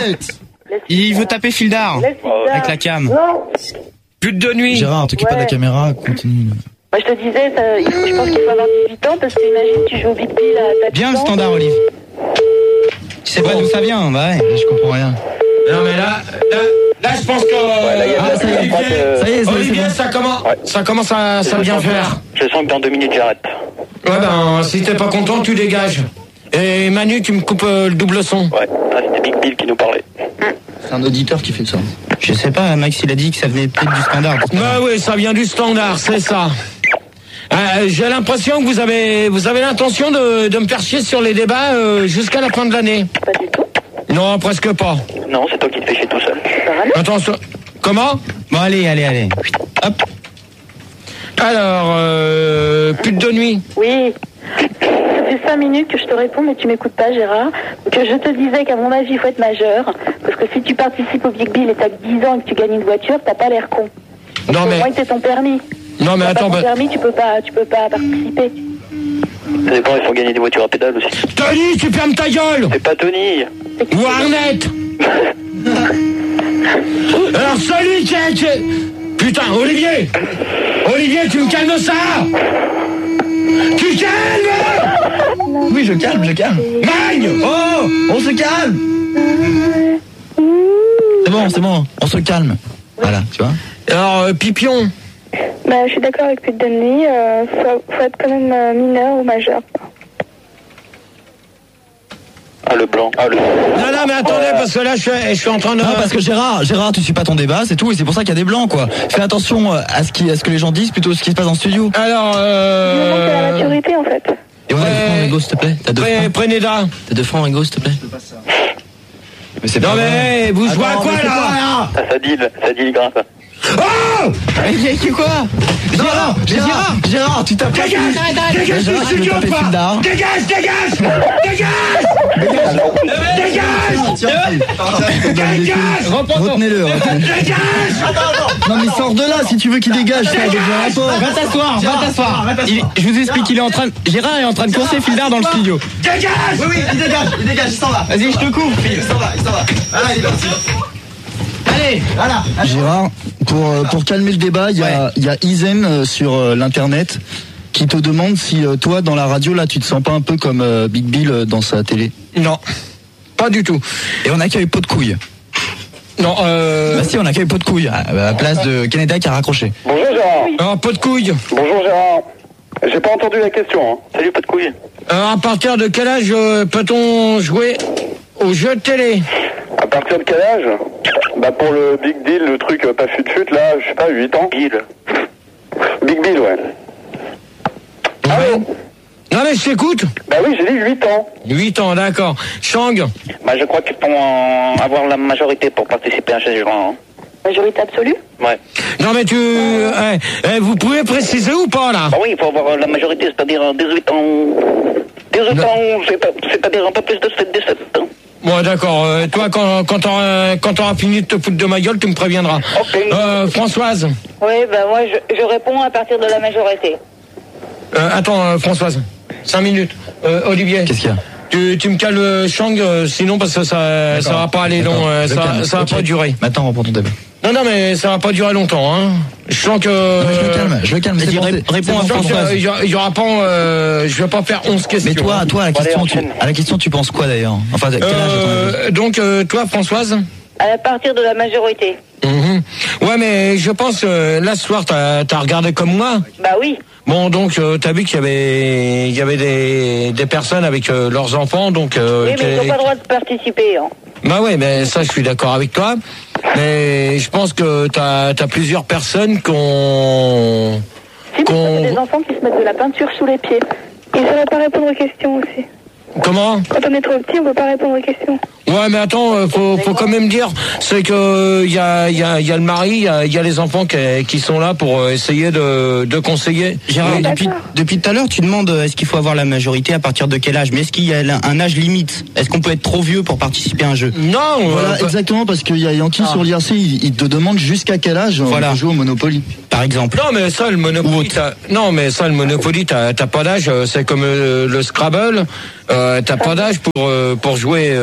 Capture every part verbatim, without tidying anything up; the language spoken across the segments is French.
Il veut taper Fildar avec la cam. Pute de nuit. Gérard, t'occupe pas de la caméra, continue. Moi, je te disais, ça, je pense qu'il faut avoir dix-huit ans parce que imagine, tu joues au Big Bill à bien le standard, Olive. Tu sais pas d'où ça vient, bah ouais. Je comprends rien. Non mais là, là, là je pense que Ouais, là, y a ah, pas de- Olivier, pas de- Ça y est, ça y est, Olivier, c'est bon. ça commence, Ouais. ça commence à, ça bien faire. Je sens que dans deux minutes j'arrête. Ouais ben, si t'es pas content, tu dégages. Et Manu, tu me coupes euh, le double son. Ouais, ah, c'était Big Bill qui nous parlait. C'est un auditeur qui fait ça. Je sais pas, Max il a dit que ça venait peut-être du standard. Bah oui, ça vient du standard, c'est ça. Euh, j'ai l'impression que vous avez, vous avez l'intention de, de me faire chier sur les débats euh, jusqu'à la fin de l'année. Pas du tout. Non, presque pas. Non, c'est toi qui te fais chier tout seul. Attention. Comment? Bon allez, allez, allez. Hop. Alors, euh, pute de nuit. Oui. Ça fait cinq minutes que je te réponds, mais tu m'écoutes pas, Gérard. Que je te disais qu'à mon avis, il faut être majeur. Parce que si tu participes au Big Bill et t'as que dix ans et que tu gagnes une voiture, t'as pas l'air con. Non Au mais, moins que t'aies ton permis. non mais T'as attends, pas ton bah, permis, tu peux pas, tu peux pas participer. Ça dépend, il faut gagner des voitures à pédale aussi. Tony, tu fermes ta gueule. C'est pas Tony. Ou Arnett. Alors celui qui est, qui est- putain, Olivier, Olivier, tu me calmes ça. Tu calmes. Oui, je calme, je calme. Magne. Oh, on se calme. C'est bon, c'est bon, on se calme. Voilà, tu vois. Alors, euh, Pipion. Bah, je suis d'accord avec Pute de nuit. Euh, faut, faut être quand même euh, mineur ou majeur. Ah, le blanc. Ah, le... Non, non, mais attendez, parce que là, je suis, je suis en train de... Non, parce que Gérard, Gérard, tu suis pas ton débat, c'est tout, et c'est pour ça qu'il y a des blancs, quoi. Fais attention à ce, qui, à ce que les gens disent plutôt que ce qui se passe en studio. Alors, Il manque de la euh... maturité, en fait. Et ouais, Ouais. deux francs, Rigo, s'il te plaît. T'as deux Pre- francs. Prénéda. T'as deux francs, Rigo, s'il te plaît. Mais c'est Non, pas vrai. mais vous jouez à Attends, quoi, mais c'est là, quoi là Ah, ça dit, ça dit grave. Oh. Mais quoi? Gérard, Gérard, Gérard, tu tapes pas. Dégage, dégage Gérard, du tu veux studio, taper quoi. Fildar. Dégage, dégage. Dégage. Dégage. Retenez-le, retenez-le. Dégage. Non, mais sors de là si tu veux qu'il dégage. Ça, j'ai un rapport. Va t'asseoir, va t'asseoir. Il- Je vous explique, il est en train de... Gérard est en train de courser Fildar dans le studio. Dégage. Oui, oui, il dégage, il dégage, il s'en va. Vas-y, je te coupe. Il s'en va, il s'en va. Voilà, il est parti. Allez. Voilà. Gérard, pour, euh, pour calmer le débat, il y a, il y a Izen euh, sur euh, l'internet qui te demande si euh, toi, dans la radio, là, tu te sens pas un peu comme euh, Big Bill euh, dans sa télé. Non, pas du tout. Et on accueille Pot de couille. Non, euh... Bah si, on accueille Pot de couille, à la place de Canada qui a raccroché. Bonjour Gérard. Un pot de couille. Bonjour Gérard. J'ai pas entendu la question. Hein. Salut, pas de couilles. Euh, à partir de quel âge euh, peut-on jouer aux jeux de télé? À partir de quel âge? Bah pour le Big Deal, le truc euh, pas fut-fut, là, je sais pas, huit ans. Bill. Big Bill, ouais. Allô? Non mais je t'écoute. Bah oui, j'ai dit huit ans. huit ans, d'accord. Chang. Bah je crois qu'il faut en avoir la majorité pour participer à un changement. Hein. Majorité absolue? Ouais. Non mais tu... eh, eh, vous pouvez préciser ou pas là? Bah oui, il faut avoir la majorité, c'est-à-dire dix-huit ans. dix-huit ans, c'est pas- c'est-à-dire un peu plus de dix-sept ans. Bon d'accord, euh, toi quand, quand t'auras quand t'auras fini de te foutre de ma gueule, tu me préviendras. Ok. Euh, Françoise. Oui, ben moi je, je réponds à partir de la majorité. Euh, attends euh, Françoise, cinq minutes. Euh, Olivier. Qu'est-ce qu'il y a? Tu, tu me cales le Chang, euh, sinon parce que ça ça va pas aller long, D'accord. euh, Je ça, calme. ça va Ok. pas durer. Maintenant, on reprend ton débat. Non non mais ça va pas durer longtemps hein. Je sens que... Non, mais je le calme, je le calme. Vas-y, c'est bon, ré- c'est- réponds c'est à bon, Je sens Françoise. qu'il y aura- il y aura pas... Euh, je vais pas faire onze questions. Mais toi, toi, à la Bon, allez, question, tu, enchaîne. à la question, tu penses quoi d'ailleurs? Enfin, quel âge à ton avis? Euh, donc euh, toi Françoise. À partir de la majorité. Mhm. Ouais mais je pense euh, là ce soir t'as as regardé comme moi. Bah oui. Bon donc euh, t'as vu qu'il y avait il y avait des des personnes avec euh, leurs enfants donc. Euh, Oui, mais ils qui- n'ont pas le droit de participer. Hein. Bah ouais mais ça je suis d'accord avec toi. Mais je pense que t'as as plusieurs personnes qui ont. Si, mais Qu'on- ça fait des enfants qui se mettent de la peinture sous les pieds. Il ne saurait pas répondre aux questions aussi. Comment? Quand on est trop petit, on ne peut pas répondre aux questions. Ouais mais attends, euh, faut, faut quand même dire, c'est que il y a, y, a, y a le mari, il y a, y a les enfants qui, qui sont là pour euh, essayer de, de conseiller. Gérard, Oui. depuis, depuis tout à l'heure, tu demandes euh, est-ce qu'il faut avoir la majorité à partir de quel âge? Mais est-ce qu'il y a un âge limite? Est-ce qu'on peut être trop vieux pour participer à un jeu? Non, Voilà, euh, exactement, parce qu'il y a Yankee Ah. sur l'I R C, il, il te demande jusqu'à quel âge Voilà. on joue au Monopoly. Par exemple. non mais ça le Monopoly, t'as- non mais ça le Monopoly, t'as t'as pas d'âge, euh, c'est comme euh, le Scrabble, euh, t'as pas d'âge pour euh, pour jouer euh, là-dessus.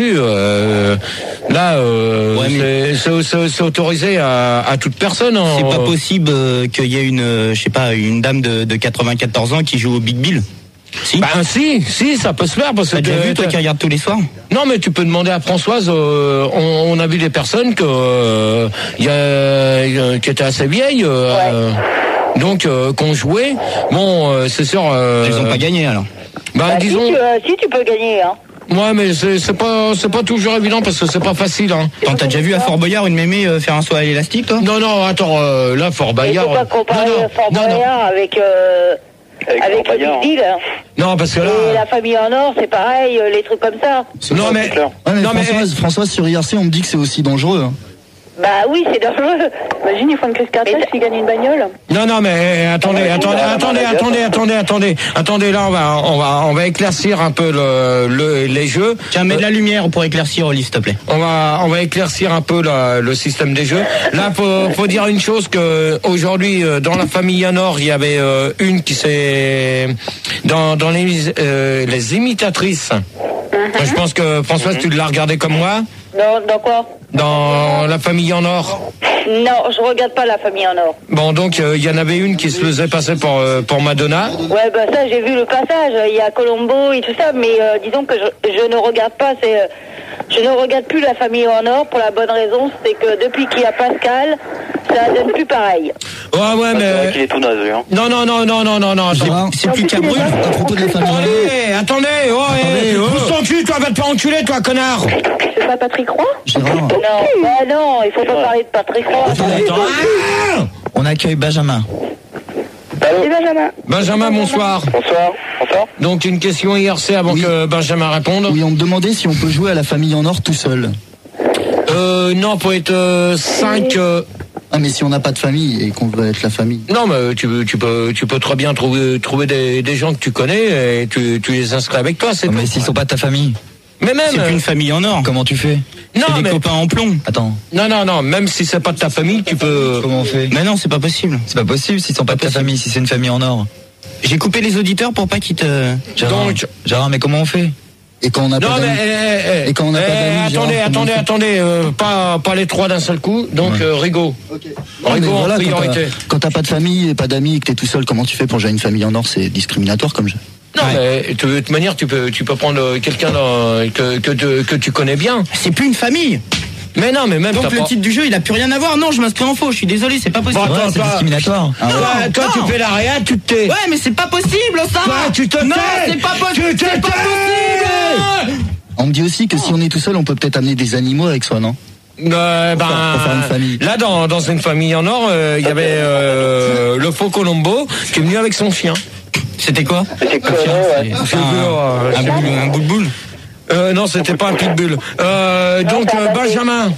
là-dessus. Euh, là, euh, Ouais, mais- c'est, c'est, c'est, c'est autorisé à, à toute personne. Hein. C'est pas possible euh, qu'il y ait une, euh, je sais pas, une dame de, de quatre-vingt-quatorze ans qui joue au Big Bill. Si. Bah si, si, ça peut se faire parce que T'as déjà vu toi qui regarde tous les soirs? non, mais tu peux demander à Françoise. Euh, on, on a vu des personnes que euh, y a, euh, qui étaient assez vieilles, euh, euh, donc euh, qu'on jouait. Bon, euh, c'est sûr. Euh, Elles ont pas gagné alors. Bah, Bah, disons. si, tu, euh, si tu peux gagner, hein. Ouais, mais c'est, c'est pas, c'est pas toujours évident parce que c'est pas facile. Hein. Attends, t'as déjà vu à Fort Boyard une mémé euh, faire un saut à l'élastique, toi? Non, non, attends, euh, là, Fort Il Bayard. faut pas comparer non, non, Fort non, non. Boyard avec, euh, Avec avec Fort le Boyard. Big Deal. Non, parce que là. Et la famille en or, c'est pareil, euh, les trucs comme ça. Non, mais. clair. Ouais, mais non, mais. Françoise, Françoise, sur I R C, on me dit que c'est aussi dangereux. Hein. Bah oui, c'est dangereux. Imagine, ils font une crise cardiaque s'ils gagnent une bagnole. Non, non, mais eh, attendez, attendez, attendez, attendez, attendez, attendez, attendez. Là, on va, on va, on va éclaircir un peu le, le les jeux. Tiens, mets de la lumière pour éclaircir, Olive, s'il te plaît. On va, on va éclaircir un peu la- le système des jeux. Là, faut, faut dire une chose que aujourd'hui, euh, dans la famille Yanor, il y avait euh, une qui s'est dans dans les euh, les imitatrices. Je pense que Françoise, tu l'as regardé comme moi Dans, dans quoi? dans la famille en or. Non, je regarde pas la famille en or. Bon, donc il euh, y en avait une qui se faisait passer pour euh, pour Madonna. Ouais, bah ça, j'ai vu le passage. Il y a Colombo et tout ça, mais euh, disons que je, je ne regarde pas. C'est, euh, je ne regarde plus la famille en or pour la bonne raison, c'est que depuis qu'il y a Pascal, ça donne plus pareil. Ouais, ouais, C'est vrai mais qu'il est tout naze, lui, hein. non, non, non, non, non, non, non. Gérard, C'est plus qu'à brûle. à propos de la famille en or, Attendez, attendez, oh, eh, pousse ton cul, toi, va te faire enculer, toi, connard. C'est pas Patrick Roy? Gérard, Non, bah non, il faut pas parler de Patrick Roy. Ah on accueille Benjamin. C'est Benjamin. Benjamin, bonsoir. Bonsoir. Bonsoir. Donc une question I R C avant Oui. que Benjamin réponde. Oui, on me demandait si on peut jouer à la famille en or tout seul. Euh, non, pour être euh, cinq. Euh, Ah, mais si on n'a pas de famille et qu'on veut être la famille. non, mais tu, peux- tu peux, tu peux très bien trouver, trouver des, des gens que tu connais et tu, tu les inscris avec toi, c'est tout. Mais s'ils sont pas de ta famille, Mais même. C'est plus une famille en or. comment tu fais? Non, C'est des mais copains en plomb. Attends, non, non, non. Même si c'est pas de ta famille, tu peux. comment on fait? Mais non, c'est pas possible. C'est pas possible s'ils sont pas de ta famille, si c'est une famille en or. J'ai coupé les auditeurs pour pas qu'ils te... Gérard, Donc- Gérard, mais comment on fait? Et quand on n'a Non, pas mais d'amis eh, eh, Et quand on n'a eh, pas d'amis, attendez, Gérard, comment attendez, on fait attendez, euh, pas, pas les trois d'un seul coup. Donc Ouais. euh, Rigaud. Non, mais Rigaud en voilà, quand priorité. t'as- quand t'as pas de famille et pas d'amis et que t'es tout seul, comment tu fais pour gérer une famille en or? C'est discriminatoire comme jeu. Non, mais de toute manière, tu peux, tu peux prendre euh, quelqu'un dans- que, que, te- que tu connais bien. C'est plus une famille. Mais non, mais même Donc t'as le pas- titre du jeu, il a plus rien à voir. Non, je m'inscris en faux. Je suis désolé, c'est pas possible. Bon, attends, Ouais, c'est toi- discriminatoire. Ah, Toi, ouais. toi, non. tu fais la réa, tu te tais. Ouais, mais c'est pas possible, ça. Toi, tu te Non, tais. c'est pas possible. Tu te C'est pas tais. possible. On me dit aussi que si on est tout seul, on peut peut-être amener des animaux avec soi, non? Euh, ben, pour faire une famille. là, dans, dans une famille en or, euh, il y avait euh, le faux Colombo qui est venu avec son chien. C'était quoi? C'est quoi, Tiens, ouais. c'est- C'est un, euh, un boule, un boule boule. Euh, non, c'était pas un pitbull. Euh, donc, c'est un euh, bateau. Benjamin.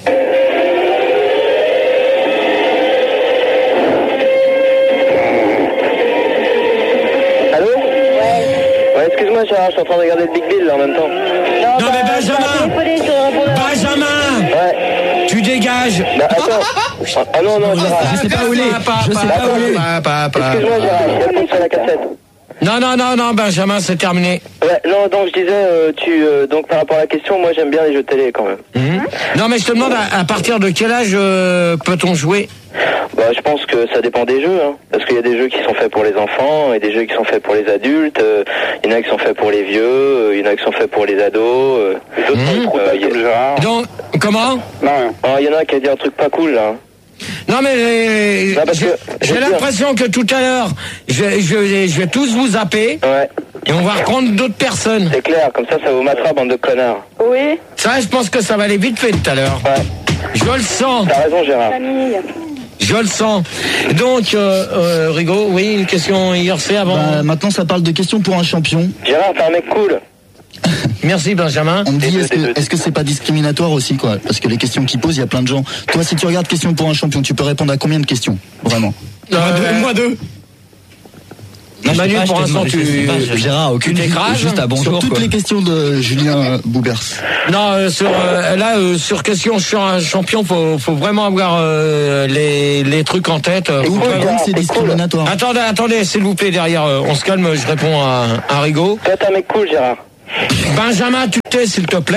Allô? Ouais, excuse-moi, Gérard, je suis en train de regarder le Big Bill là en même temps. Non, Non, mais bah, Benjamin. je vais téléphoner sur le répondeur. Benjamin, Ouais. tu dégages. Bah attends. Ah non, non, Gérard. Je sais pas où il est. Je sais pas où il est. Pas, pas, pas. Excuse-moi, Gérard, je réponds sur la cassette. Non, non, non, non, Benjamin, c'est terminé. Ouais, non, donc je disais, euh, tu, euh, donc par rapport à la question, moi j'aime bien les jeux de télé quand même. Mhm. Non, mais je te demande à, à partir de quel âge euh, peut-on jouer? Bah, je pense que ça dépend des jeux, hein. Parce qu'il y a des jeux qui sont faits pour les enfants et des jeux qui sont faits pour les adultes. euh, Il y en a qui sont faits pour les vieux, euh, il y en a qui sont faits pour les ados. euh. Mmh. Euh, y a- Gérard. Donc, comment? Non. Ah, il y en a qui a dit un truc pas cool là. Non, mais euh, Non, parce j'ai que- je j'ai veux dire- l'impression que tout à l'heure, je, vais- je, vais- je vais tous vous zapper Ouais, et on va reprendre d'autres personnes. c'est clair, comme ça, ça vous matera, bande de connards. Oui, Ça, je pense que ça va aller vite fait tout à l'heure. Ouais, Je le sens, t'as raison, Gérard. famille. je le sens. Donc, euh, euh, Rigaud, oui, une question I R C avant. Bah, maintenant, ça parle de questions pour un champion. Gérard, t'es un mec cool. Merci, Benjamin. On me dit, Des est-ce deux, des que deux. est-ce que c'est pas discriminatoire aussi, quoi? Parce que les questions qu'ils posent, il y a plein de gens. Toi, si tu regardes questions pour un champion, tu peux répondre à combien de questions? Vraiment? Euh, Moi deux. Non, je sais Manu, pas, pour je te l'instant, demande, je tu... sais pas, je- Gérard, aucune. Tu t'écrases Juste à bonjour. Sur toutes quoi. les questions de Julien Boubers. Non, euh, sur euh, là euh, sur question sur un champion, faut faut vraiment avoir euh, les les trucs en tête. euh, Ou faut par vraiment- contre, c'est discriminatoire. Attendez, attendez, s'il vous plaît, derrière, euh, on se calme, je réponds à, à Rigaud. Toi, t'es un mec cool, Gérard. Benjamin, tu te tais, s'il te plaît.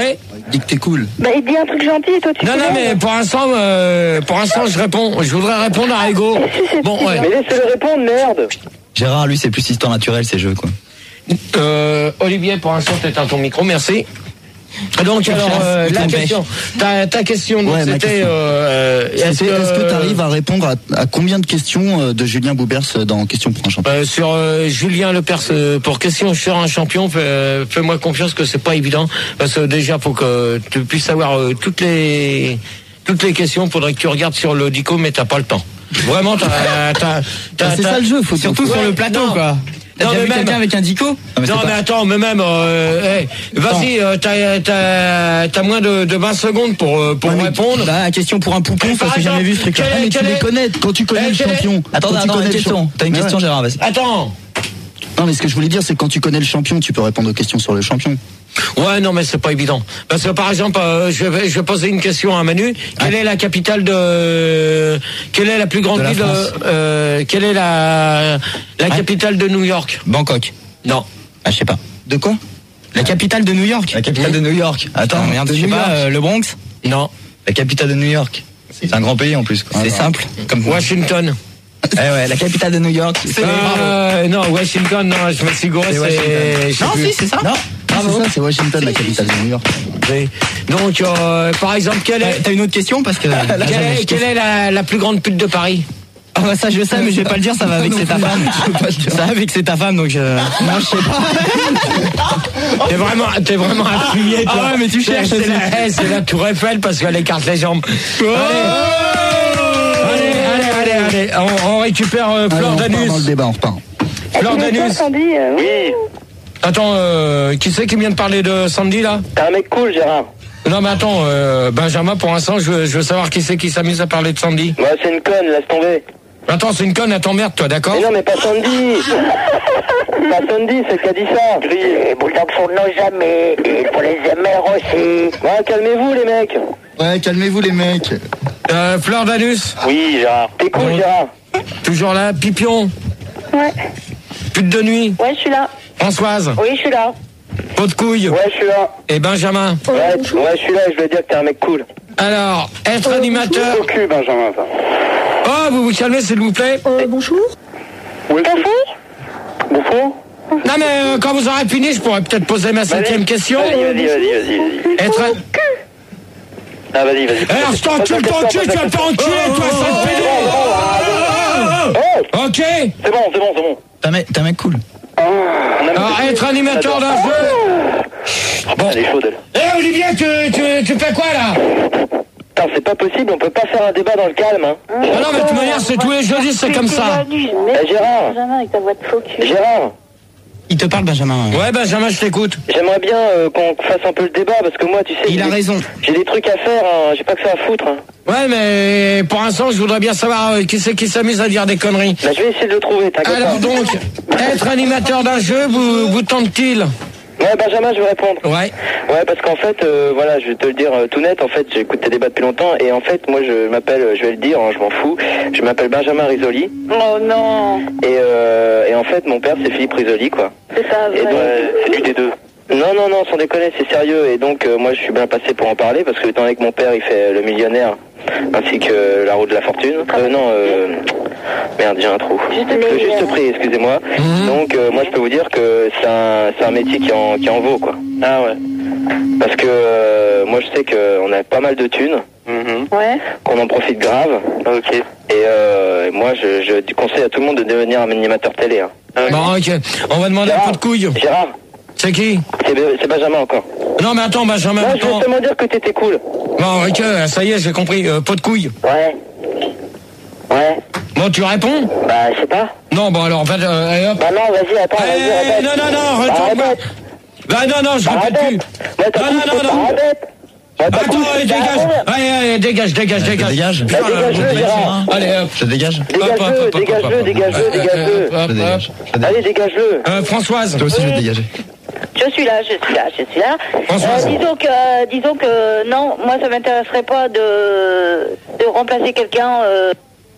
Dis que t'es cool. Bah, il dit un truc gentil et toi tu Non, non, t'énerves. mais pour l'instant, euh, pour l'instant, je réponds. Je voudrais répondre à Ego. Bon, ouais. Mais laissez-le répondre, merde. Gérard, lui, c'est plus histoire naturelle, ces jeux, quoi. Euh, Olivier, pour l'instant, t'éteins ton micro, merci. Donc, alors, euh, la question, ta, ta question, donc, Ouais, ma c'était, question. euh, Est-ce est-ce que que, tu arrives à répondre à, à combien de questions euh, de Julien Boubers dans Question pour un champion? euh, sur euh, Julien Lepers, euh, pour question sur un champion, fais, euh, fais-moi confiance que c'est pas évident, parce que déjà, faut que tu puisses savoir euh, toutes les toutes les questions, faudrait que tu regardes sur le dico, mais t'as pas le temps. Vraiment, t'as, t'as, t'as, C'est t'as- ça le jeu, faut Surtout sur Ouais, le plateau, non. quoi. T'as Non, déjà mais vu même- quelqu'un avec un dico? Non, mais c'est Non pas- mais attends, mais même, euh, hey, vas-y, euh, t'as, t'as, t'as moins de, de vingt secondes pour, euh, pour Ouais, mais- répondre. Bah, la question pour un poupon, ça Par c'est jamais exemple, vu ce truc-là. quel Ah, mais tu quel les est- connais quand tu connais Eh, le quel est- champion. Attends, Quand tu attends, connais une le question. champion. T'as une Mais question, ouais. Gérard, vas-y. Attends. Non, mais ce que je voulais dire, c'est que quand tu connais le champion, tu peux répondre aux questions sur le champion. Ouais, non, mais c'est pas évident. Parce que par exemple, euh, je vais, je vais poser une question à Manu. Quelle est la capitale de, quelle est la plus grande De la ville, France. euh, quelle est la, la capitale de New York? Bangkok. Non. Ah, je sais pas. De quoi? La capitale de New York. La capitale de New York. Attends, Ah, merde, de je sais New pas, York. euh, le Bronx. Non. la capitale de New York. C'est un grand pays en plus, quoi. C'est simple. Comme Washington. Eh ouais, la capitale de New York. C'est Euh, non, Washington, non, je me suis gouré, C'est c'est, je sais Non, plus. si, c'est ça. Non, ah, c'est ça, c'est Washington, la capitale de New York. Oui. Donc, euh, par exemple, quelle T'as est, t'as une autre question parce que. quelle est, quelle est la, la plus grande pute de Paris? Ah bah ça je sais mais je vais pas le dire, ça va vexer ta femme. Ça va vexer ta femme donc je... Non je sais pas. T'es vraiment, t'es vraiment appuyé, toi. Ah ouais, mais tu C'est- cherches C'est aussi. la, eh, c'est la tour Eiffel parce qu'elle écarte les jambes. Allez, allez, allez, allez, allez. On, on récupère euh, Allez, Fleur on repart dans le Danus. débat, on repart. Fleur Tu me Danus. sens, Sandy, euh, Oui, Attends, euh, qui c'est qui vient de parler de Sandy là? t'es un mec cool, Gérard. Non mais attends, euh, Benjamin, pour l'instant, je veux, je veux savoir qui c'est qui s'amuse à parler de Sandy. Ouais, c'est une conne, laisse tomber. Attends, c'est une conne, elle t'emmerde, toi, d'accord? Mais non, mais pas Sandy. Pas Sandy, c'est qui a dit ça. Les bulldogs sont nos jamais, il faut les aimer aussi. Ouais, calmez-vous, les mecs. Ouais, calmez-vous les mecs. Euh, Fleur Danus, Oui, Gérard. T'es cool, Ouais. Gérard. toujours là, Pipion, Ouais. pute de nuit, Ouais, je suis là. Françoise, Oui, je suis là. pot de couille, Ouais, je suis là. et Benjamin. Ouais, ouais, je suis là et je veux dire que t'es un mec cool. Alors, être animateur... Au cul, Benjamin, ça. Oh, vous vous calmez, s'il vous plaît? bonjour. Oui, Bouffon. Non mais euh, quand vous aurez fini, je pourrais peut-être poser ma septième question. Vas-y, vas-y, vas-y, vas-y. vas-y. Être... Ah, vas-y, vas-y. Alors, je t'encule ton cul, tu vas pas enculer, toi, sale pédé. Oh, Ok. c'est bon, c'est bon, c'est bon. T'es un mec, t'es un mec cool. Alors, être animateur d'un jeu... Bon. Elle est chaude, elle. Eh, Olivier, tu, tu, tu fais quoi, là? Putain, c'est pas possible, on peut pas faire un débat dans le calme, hein. Ah non, mais de toute manière, c'est tous les jeudis, c'est comme ça. Eh, Gérard. Benjamin, avec ta voix de faux cul. Gérard, Il te parle Benjamin. Ouais, Benjamin, je t'écoute. j'aimerais bien euh, qu'on fasse un peu le débat parce que moi, tu sais, Il a j'ai- raison. j'ai des trucs à faire, hein. J'ai pas que ça à foutre. Hein. Ouais, mais pour l'instant, je voudrais bien savoir euh, qui c'est qui s'amuse à dire des conneries. Bah, je vais essayer de le trouver, t'inquiète Alors pas. donc, être animateur d'un jeu, vous, vous tente-t-il? Ouais, Benjamin, je vais répondre. Ouais. Ouais, parce qu'en fait, euh, voilà, je vais te le dire euh, tout net. En fait, j'écoute tes débats depuis longtemps et en fait, moi, je m'appelle, euh, je vais le dire, hein, je m'en fous. Je m'appelle Benjamin Risoli Oh non. et euh, et en fait, mon père, c'est Philippe Risoli, quoi. C'est ça, Et vrai. donc, c'est lui des deux. Non, non, non, sans déconner, c'est sérieux. Et donc, euh, moi, je suis bien passé pour en parler parce que étant donné que mon père, il fait le millionnaire ainsi que la roue de la fortune. Euh, non, euh, merde, j'ai un trou. Juste Le prix, juste euh. prix, excusez-moi. Mhm. Donc, euh, moi, je peux vous dire que c'est un, c'est un métier qui en, qui en vaut, quoi. Ah ouais. Parce que euh, moi, je sais qu'on a pas mal de thunes. Ouais. Qu'on en profite grave. Ok. Et euh, moi, je, je conseille à tout le monde de devenir un animateur télé. Hein. Bon, ok. On va demander un Gérard, peu de couille. Gérard, C'est qui? c'est c'est Benjamin encore. Non, mais attends, Benjamin, Moi, je attends. veux seulement dire que t'étais cool. Bon, ok, ça y est, j'ai compris. Euh, pot de couille. Ouais. Ouais. Bon, tu réponds? Bah, je sais pas. Non, bon, alors, en fait, euh, allez, hop. Bah non, vas-y, attends, vas-y, Eh, répète. non, non, non, Bah, retourne pas. répète. Bah, non, non, je Bah, répète plus. répète. Ouais, t'as Non, non, couché, non, bah, non. répète. Ouais, t'as Attends, couché, allez, bah, dégage. répète. Allez, allez, dégage, dégage, Je dégage. dégage. Putain, Bah, dégage-le, euh, Gérard. Allez, hop. Je dégage. Hop, hop, hop, Dégage-le, hop, hop, dégage-le, hop, dégage-le, hop, dégage-le. hop, hop, Je dégage. hop. Je dégage. Allez, dégage-le. Euh, Françoise. Toi aussi, je vais te dégager. Je suis là, je suis là, je suis là. Françoise. Euh, disons que, disons que, non, moi ça m'intéresserait pas de, de remplacer quelqu'un. Euh...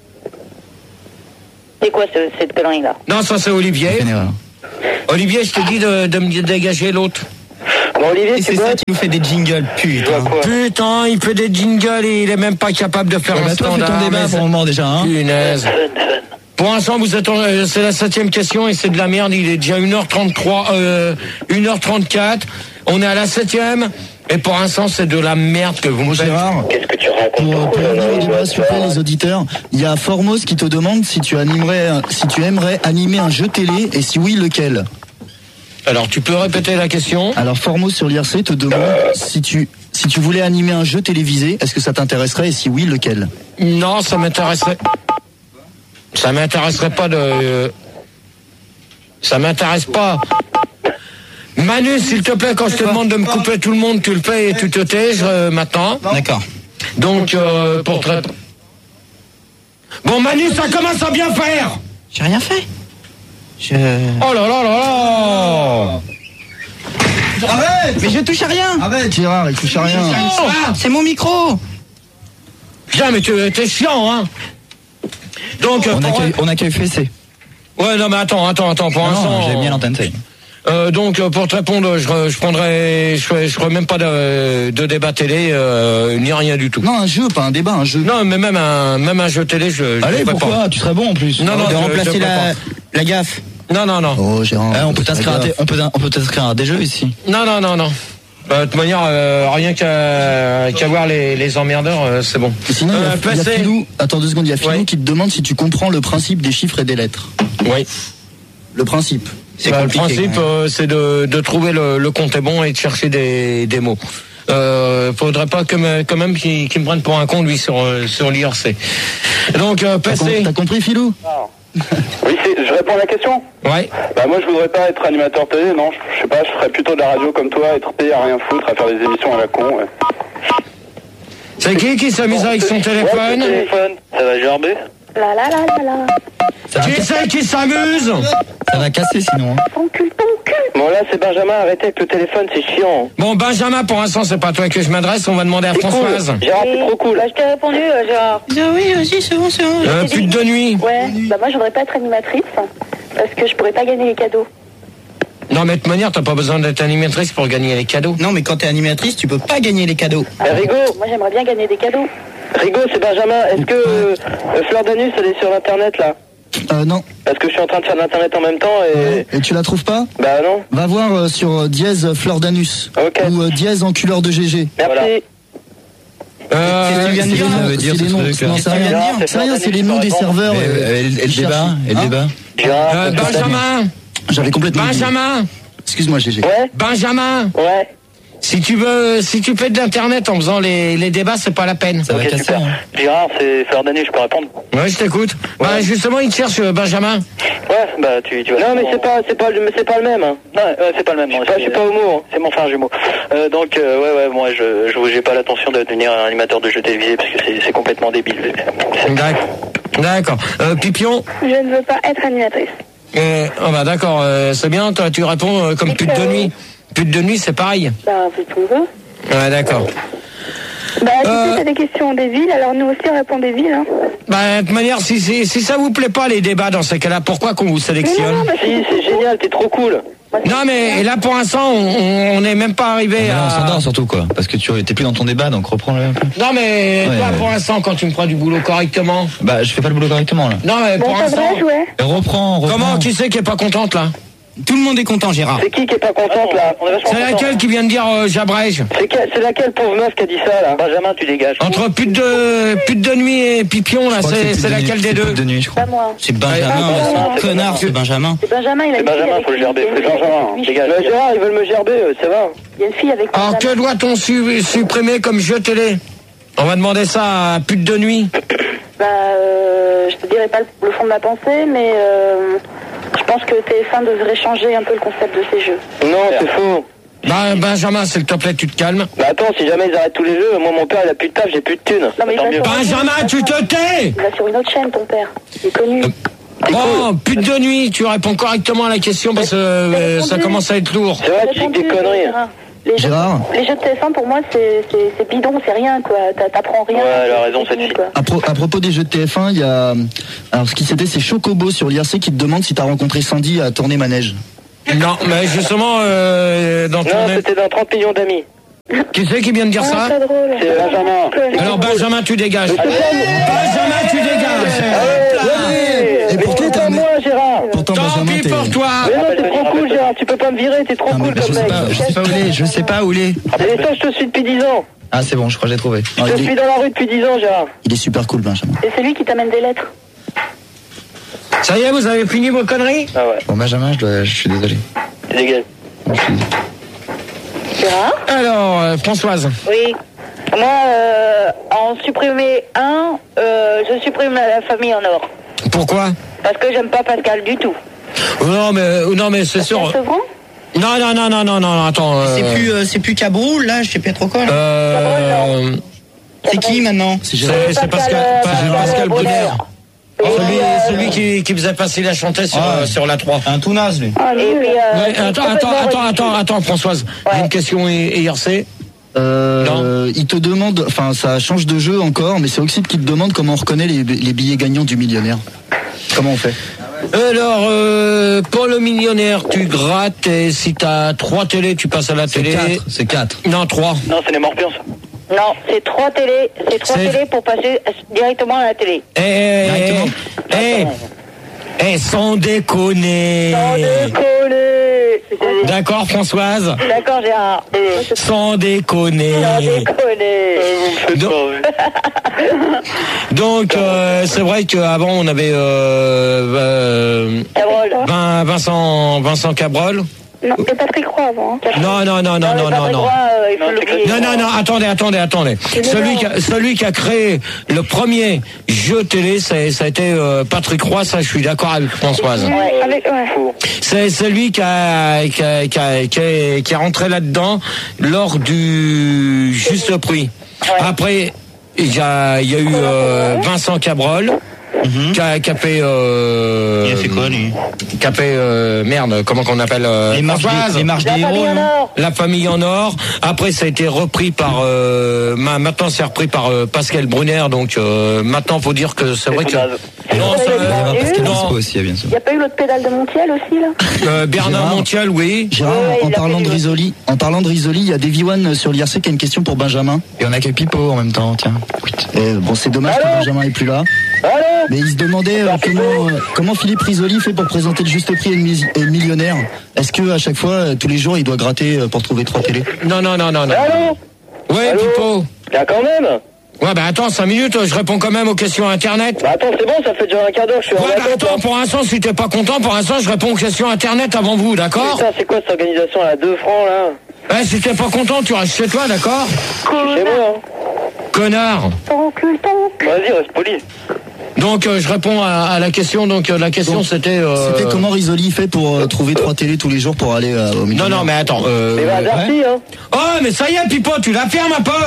C'est quoi ce, cette connerie là? Non, ça c'est Olivier. Une erreur. Olivier, je te dis de, de me dégager l'autre. Bon, Olivier, Et tu c'est ça bosses qui nous fait des jingles, Tu vois putain. quoi? Putain, il fait des jingles et il est même pas capable de faire Ouais, un bah, toi, fais standard. ton débat mais pour le moment déjà, hein. Punaise. Fun, fun. Pour l'instant, vous êtes en- euh, c'est la septième question et c'est de la merde. Il est déjà une heure trente-trois, euh, une heure trente-quatre. On est à la septième. Et pour l'instant, c'est de la merde que vous me Bon, faites. Gérard, Qu'est-ce que tu racontes? pour, pour revenir au débat, s'il vous plaît, les auditeurs, il y a Formos qui te demande si tu animerais, si tu aimerais animer un jeu télé et si oui, lequel. Alors, tu peux répéter la question? Alors Formos sur l'I R C te demande si tu si tu voulais animer un jeu télévisé, est-ce que ça t'intéresserait et si oui, lequel. Non, ça m'intéresserait. Ça m'intéresserait pas de. euh, Ça m'intéresse pas. Manu, s'il te plaît, quand je te demande de me couper tout le monde, tu le fais et tu te tais euh, maintenant. D'accord. Donc, euh, pour te rép- Bon, Manu, ça commence à bien faire. J'ai rien fait. Je... Oh là là là là. Arrête. Mais je touche à rien. Arrête Gérard, il touche à rien. Ah, c'est mon micro. Bien, mais tu t'es chiant, hein. Donc, euh, On pour- accueille, on accueille F C. ouais, non, mais attends, attends, attends, pour Ah l'instant. non, j'ai mis à l'antenne, ça y est. Euh, donc euh, pour te répondre, je, re- je prendrai, je ferai, je ferai même pas de, de débat télé, euh, ni rien du tout. Non, un jeu, pas un débat, un jeu. Non, mais même un, même un jeu télé, je. je Allez, ferai pourquoi pas. Tu serais bon en plus. Non, non, de je- remplacer je la, ferai la gaffe. Non, non, non, Oh Gérard. Ah, on peut t'inscrire à, Regarde. des- on peut, on peut t'inscrire à des jeux ici. non, non, non, non. Bah, de toute manière, euh, rien qu'à qu'à voir les, les emmerdeurs, euh, c'est bon. Et sinon, il y a- Euh, il y a, passer. Philou. Attends deux secondes, il y a Philou Ouais. qui te demande si tu comprends le principe des chiffres et des lettres. Oui. Le principe. C'est Bah, le compliqué. principe, quand même. euh, c'est de, de trouver le, le compte est bon et de chercher des, des mots. Euh, faudrait pas que me, quand même qu'il qu'il me prenne pour un con lui sur euh, sur l'I R C. Donc euh, T'as com- passer. t'as compris Philou? Oui, c'est- je réponds à la question. Ouais. Bah moi je voudrais pas être animateur télé, non, je, je sais pas, je ferais plutôt de la radio comme toi, être payé à rien foutre, à faire des émissions à la con. Ouais. C'est qui qui s'amuse avec son téléphone? Ouais, téléphone, ça va gerber. La la la la la. Ça va, Qui c'est qui s'amuse? ça va casser sinon. Hein. Ton cul, ton cul. Bon là c'est Benjamin, arrêtez avec le téléphone, c'est chiant. Bon, Benjamin, pour l'instant, c'est pas à toi que je m'adresse, on va demander à C'est cool, Françoise. Gérard c'est trop cool. Bah, je t'ai répondu, euh, Gérard. Ah oui, vas-y, c'est bon, c'est bon. Euh, pute de nuit. Ouais, bah moi je voudrais pas être animatrice parce que je pourrais pas gagner les cadeaux. Non, mais de toute manière, t'as pas besoin d'être animatrice pour gagner les cadeaux. Non, mais quand t'es animatrice, tu peux pas gagner les cadeaux. Eh, Rigo, Moi j'aimerais bien gagner des cadeaux. Rigo c'est Benjamin, est-ce que euh, euh, Fleur d'Anus elle est sur internet là? Euh, non. Parce que je suis en train de faire de l'internet en même temps et... Et tu la trouves pas? Bah non. Va voir euh, sur euh, dièse fleur d'anus. Ok. Ou euh, dièse enculeur de G G. Merci. Euh, Qu'est-ce que tu viens de C'est dire, les ça noms, veut dire, c'est les ce noms, truc, non, là. c'est rien. Non, c'est C'est rien, Fleur c'est les d'Anus noms des qui serveurs. Et, euh, et- et le qui débat, cherchent. et le Hein débat. Gérard, euh, c'est- Benjamin, J'avais complètement oublié. Benjamin, Excuse-moi G G. Ouais, Benjamin, ouais. si tu veux, si tu fais de l'internet en faisant les, les débats, c'est pas la peine. Ça va Ok, casser. super. Hein. Gérard, c'est Fleur d'Anus, je peux répondre? Ouais, je t'écoute. Bah, justement, il te cherche, euh, Benjamin. Ouais, bah tu, tu vas... Non mais c'est pas, c'est pas, le- c'est pas le même. Hein. Non, ouais, c'est pas le même. Je suis pas, je suis pas homo. Hein. C'est mon frère jumeau. Euh, donc euh, ouais, ouais, moi je, je, j'ai pas l'intention de devenir un animateur de jeux télévisés parce que c'est, c'est complètement débile. C'est- D'accord. D'accord. Euh, Pipion. Je ne veux pas être animatrice. Euh, oh bah d'accord, euh, c'est bien. Toi, tu réponds euh, comme pute de nuit. Pute de nuit, c'est pareil. Bah fais ce qu'on veut. Ouais, d'accord. Bah tu Euh. sais, c'est des questions des villes, alors nous aussi on répond des villes. Hein. Bah, de toute manière, si, si, si ça vous plaît pas les débats dans ces cas-là, pourquoi qu'on vous Mais sélectionne? non, bah, Si, c'est génial, t'es trop cool. Non, mais là pour l'instant, on on n'est même pas arrivé Mais là, on à. s'endort surtout quoi, parce que tu t'es plus dans ton débat, donc reprends-le un peu. Non, mais Ouais, toi, ouais. pour l'instant, quand tu me feras du boulot correctement. Bah, je fais pas le boulot correctement là. Non, mais Bon, pour ça l'instant. devrait jouer. Et reprends, reprends. Comment qui c'est qui est pas contente là? Tout le monde est content, Gérard. C'est qui qui est pas contente là? On est vachement C'est content. laquelle qui vient de dire euh, j'abrège? C'est, quelle- c'est laquelle pauvre meuf qui a dit ça là? Benjamin, tu dégages. Entre pute de pute de nuit et pipion là, Je crois que c'est plus c'est de nuit, laquelle des c'est deux? plus de nuit, je crois. Pas moi. C'est Benjamin, Ah, ouais, c'est Benjamin, un c'est connard, Benjamin. ce Benjamin. C'est Benjamin, il a C'est une fille Benjamin, avec faut le lui, gerber. il y a C'est une fille Benjamin, avec lui, dégage. je Bah, peux dire. Gérard, ils veulent me gerber, euh, ça va. Il y a une fille avec Alors Benjamin. que doit-on su- supprimer comme jeu télé? On va demander ça à pute de nuit. Bah, euh, je te dirai pas le, le fond de ma pensée, mais euh, je pense que T F un devrait changer un peu le concept de ces jeux. Non, c'est faux. Bah, Benjamin, s'il te plaît, tu te calmes. Bah attends, si jamais ils arrêtent tous les jeux, moi mon père il a plus de taf, j'ai plus de thunes. Non, mais Tant il mieux. va sur- Benjamin, tu te tais! Il va sur une autre chaîne, ton père. Il est connu. Oh, pute de nuit, tu réponds correctement à la question parce que euh, ça commence à être lourd. C'est vrai, tu dis que des conneries. Gérard. Les jeux, Gérard. les jeux de T F un, pour moi, c'est, c'est, c'est bidon, c'est rien, quoi. T'a- T'apprends rien. Ouais, elle a raison, C'est cette nul, fille. quoi. À, pro- à propos des jeux de T F un, il y a. Alors, ce qui s'était, c'est Chocobo sur l'I R C qui te demande si t'as rencontré Sandy à Tournée Manège. Non, mais justement, euh, dans ton... Non, c'était dans trente millions d'amis. Qui c'est qui vient de dire Ah, ça? c'est drôle. C'est Benjamin. Alors Benjamin, tu dégages. Benjamin, tu dégages. Et Mais pourtant, c'est t'as pas un- moi, Gérard. Pourtant, Tant Benjamin, pis t'es. pour toi. Mais non, t'es trop cool, Gérard. Tu peux pas me virer, t'es trop Ah, mais cool je comme sais mec. pas, je sais pas où il est, je sais pas où il est. Et ça, je te suis depuis dix ans. Ah, c'est bon, je crois que j'ai trouvé. Ah, Je il, suis est, dans la rue depuis dix ans, Gérard. il est super cool, Benjamin. Et c'est lui qui t'amène des lettres. Ça y est, vous avez fini vos conneries? Ah ouais, Bon, Benjamin, je, dois, je suis désolé. c'est dégueulasse. Je suis- Gérard? Alors, euh, Françoise. Oui. Moi, euh, en supprimer un, euh, je supprime la, la famille en or. Pourquoi? Parce que j'aime pas Pascal du tout. Non, mais, non, mais c'est sûr. Sevran? Non, non, non, non, non, non, attends. euh, C'est plus, euh, c'est plus Cabroul, là, je sais pas trop quoi. là. Euh, C'est qui maintenant? C'est c'est Gérard. c'est Pascal, euh, pas- Pascal Pascal Brunner. Brunner. Celui, euh, celui qui, qui faisait passer la chanter sur, Ah. euh, sur la trois. Un tout naze, lui. Ah, Et nul. puis, euh, Ouais, c'est attends, attends, complètement attends, ridicule. attends, attends, Françoise. J'ai Ouais. une question I- I R C. Euh, il te demande, enfin ça change de jeu encore, mais c'est Oxyde qui te demande comment on reconnaît les, les billets gagnants du millionnaire. Comment on fait? Alors, euh, pour le millionnaire, tu grattes et si t'as trois télés, tu passes à la C'est télé. quatre, c'est quatre. Non, trois. Non, c'est les morpions, ça. Non, c'est trois télés, c'est trois C'est- télés pour passer directement à la télé. Eh, eh, Directement. eh, eh, eh, sans déconner. Sans déconner. D'accord, Françoise? D'accord, Gérard. Sans déconner. Sans déconner. Donc, donc euh, c'est vrai qu'avant on avait euh, euh, Cabrol. Vin- Vincent Vincent Cabrol. Non, et Patrick Roy avant. Hein. Non, non, non, non, mais non, non, Patrick non. Roy, euh, il faut Non, c'est l'oublier. Non, non, non, attendez, attendez, attendez. Celui qui, a, celui qui a créé le premier jeu télé, ça, ça a été euh, Patrick Roy, ça je suis d'accord avec Françoise. Ouais, avec, ouais. C'est celui qui a, qui a, qui a, qui a, qui a rentré là-dedans lors du juste prix. Après, il y a, il y a eu euh, Vincent Cabrol. Qui a, qui a fait euh, Il a fait quoi, lui? qui a fait euh, merde, comment qu'on appelle euh, Les marches Françoise des, les marches La des héros, famille en non? or. La famille en or. Après, ça a été repris par. Euh, ma- maintenant, c'est repris par euh, Pascal Brunner. Donc, euh, maintenant, faut dire que c'est vrai que. Non, ça, Il y a euh, Pascal non, Dispo aussi, bien sûr. Il n'y a pas eu l'autre pédale de Montiel aussi, là? euh, Bernard Gérard. Montiel, oui. Gérard, Ouais, en il l'a parlant fait, de lui. Risoli, en parlant de Risoli, il y a Davy One sur l'I R C qui a une question pour Benjamin. Et on a que Pipo en même temps, tiens. Et, bon, c'est dommage que Benjamin est plus là. Allô? Mais il se demandait euh, comment, euh, comment Philippe Risoli fait pour présenter le juste prix et le, mi- et le millionnaire. Est-ce que à chaque fois, euh, tous les jours, il doit gratter euh, pour trouver trois télés? Non, non, non, non, non. Allô? Ouais, Allô Pipo. Là, quand même. Ouais, bah attends, cinq minutes, je réponds quand même aux questions internet. Bah attends, c'est bon, ça fait déjà un quart d'heure que je suis en Ouais, bah attente. attends, hein. pour l'instant, si t'es pas content, pour l'instant, je réponds aux questions internet avant vous, d'accord? Putain, c'est quoi cette organisation là? Deux francs là? Ouais, si t'es pas content, tu restes chez toi, d'accord? Je suis chez moi, hein. Connard. Ton cul, ton cul. Vas-y, reste poli. Donc euh, je réponds à, à la question. Donc euh, la question Donc, c'était. Euh... C'était comment Risoli fait pour euh, trouver trois télés tous les jours pour aller euh, au Non millionnaire? non mais attends. Euh... Mais bah, Darty, hein. Oh mais ça y est Pipo, tu la fermes un peu.